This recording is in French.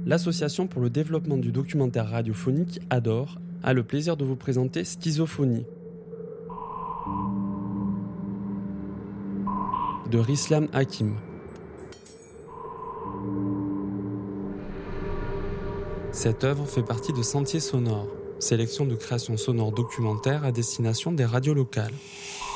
L'Association pour le développement du documentaire radiophonique ADOR a le plaisir de vous présenter Schizophonie de Rislam Hakim. Cette œuvre fait partie de Sentiers sonores, sélection de créations sonores documentaires à destination des radios locales.